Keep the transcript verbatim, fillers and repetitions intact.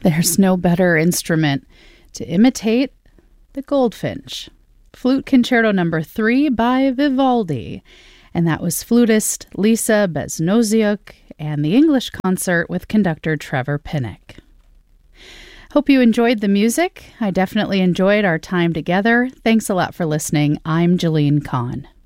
There's no better instrument to imitate the goldfinch. Flute Concerto Number three by Vivaldi. And that was flutist Lisa Beznoziuk and the English concert with conductor Trevor Pinnock. Hope you enjoyed the music. I definitely enjoyed our time together. Thanks a lot for listening. I'm Jolene Kahn.